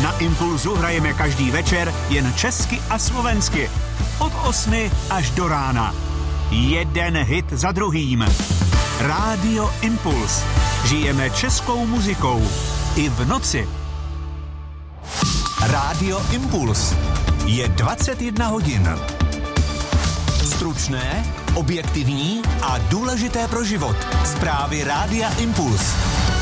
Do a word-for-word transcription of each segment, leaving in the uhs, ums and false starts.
Na Impulzu hrajeme každý večer jen česky a slovensky. Od osmi až do rána. Jeden hit za druhým. Rádio Impuls. Žijeme českou muzikou. I v noci. Rádio Impuls. Je dvacet jedna hodin. Stručné, objektivní a důležité pro život. Zprávy Rádia Impuls.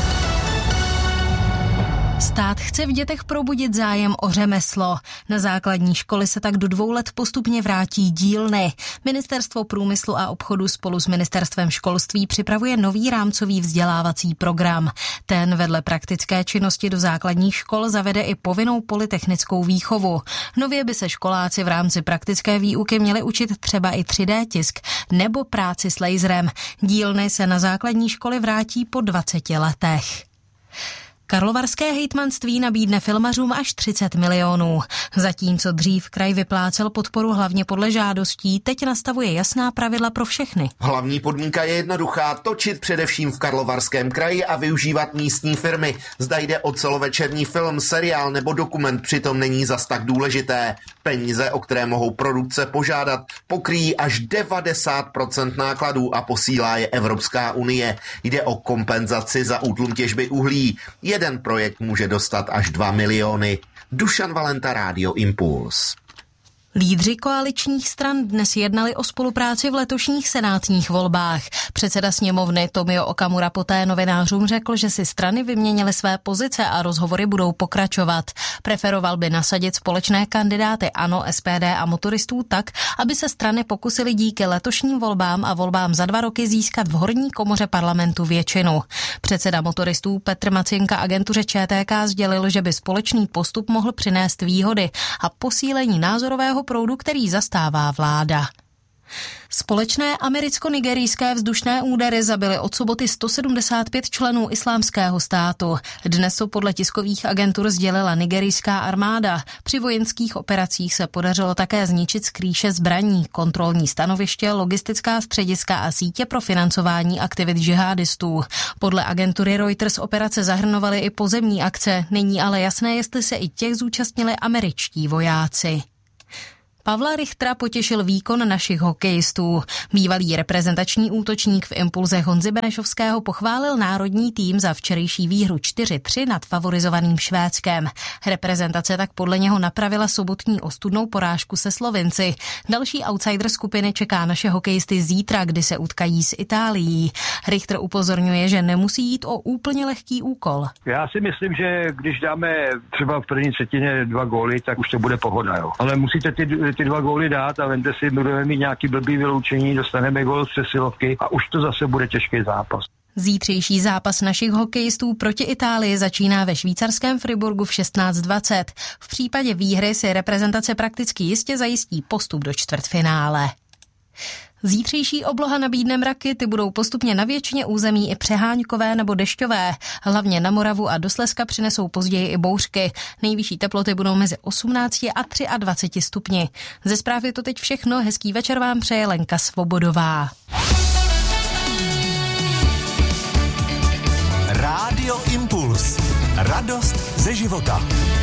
Stát chce v dětech probudit zájem o řemeslo. Na základní školy se tak do dvou let postupně vrátí dílny. Ministerstvo průmyslu a obchodu spolu s Ministerstvem školství připravuje nový rámcový vzdělávací program. Ten vedle praktické činnosti do základních škol zavede i povinnou polytechnickou výchovu. Nově by se školáci v rámci praktické výuky měli učit třeba i tři dé tisk nebo práci s laserem. Dílny se na základní školy vrátí po dvaceti letech. Karlovarské hejtmanství nabídne filmařům až třicet milionů. Zatímco dřív kraj vyplácel podporu hlavně podle žádostí, teď nastavuje jasná pravidla pro všechny. Hlavní podmínka je jednoduchá, točit především v Karlovarském kraji a využívat místní firmy. Zda jde o celovečerní film, seriál nebo dokument, přitom není zas tak důležité. Peníze, o které mohou produkce požádat, pokryjí až devadesát procent nákladů a posílá je Evropská unie. Jde o kompenzaci za útlum těžby uhlí. Jeden projekt může dostat až dva miliony. Dušan Valenta, Rádio Impuls. Lídři koaličních stran dnes jednali o spolupráci v letošních senátních volbách. Předseda sněmovny Tomio Okamura poté novinářům řekl, že si strany vyměnily své pozice a rozhovory budou pokračovat. Preferoval by nasadit společné kandidáty ANO, es pé dé a motoristů tak, aby se strany pokusily díky letošním volbám a volbám za dva roky získat v horní komoře parlamentu většinu. Předseda motoristů Petr Macinka agentuře Č T K sdělil, že by společný postup mohl přinést výhody a posílení názorového proudu, který zastává vláda. Společné americko-nigerijské vzdušné údery zabily od soboty sto sedmdesát pět členů Islámského státu. Dnes to podle tiskových agentur sdělila nigerijská armáda. Při vojenských operacích se podařilo také zničit skrýše zbraní, kontrolní stanoviště, logistická střediska a sítě pro financování aktivit džihadistů. Podle agentury Reuters operace zahrnovaly i pozemní akce, není ale jasné, jestli se i těch zúčastnili američtí vojáci. Pavla Richtera potěšil výkon našich hokejistů. Bývalý reprezentační útočník v impulzech Honzy Benešovského pochválil národní tým za včerejší výhru čtyři tři nad favorizovaným Švédskem. Reprezentace tak podle něho napravila sobotní ostudnou porážku se Slovinci. Další outsider skupiny čeká naše hokejisty zítra, kdy se utkají s Itálií. Richter upozorňuje, že nemusí jít o úplně lehký úkol. Já si myslím, že když dáme třeba v první třetině dva góly, tak už to bude pohoda. Jo. Ale musíte ty ty dva góly dát a vemte si, budeme mít nějaký blbý vyloučení, dostaneme gól z přesilovky a už to zase bude těžký zápas. Zítřejší zápas našich hokejistů proti Itálii začíná ve švýcarském Friburgu v šestnáct dvacet. V případě výhry si reprezentace prakticky jistě zajistí postup do čtvrtfinále. Zítřejší obloha nabídne mraky, ty budou postupně na většině území i přeháňkové nebo dešťové. Hlavně na Moravu a do Slezska přinesou později i bouřky. Nejvyšší teploty budou mezi osmnácti a dvaceti třemi stupni. Ze zpráv je to teď všechno, hezký večer vám přeje Lenka Svobodová. Rádio Impuls. Radost ze života.